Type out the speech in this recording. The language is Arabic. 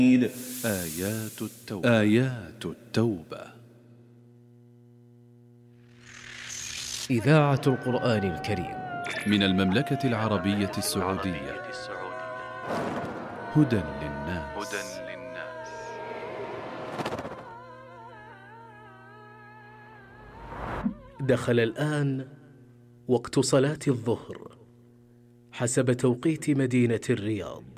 آيات التوبة. إذاعة القرآن الكريم من المملكة العربية السعودية. هدى للناس. دخل الآن وقت صلاة الظهر حسب توقيت مدينة الرياض.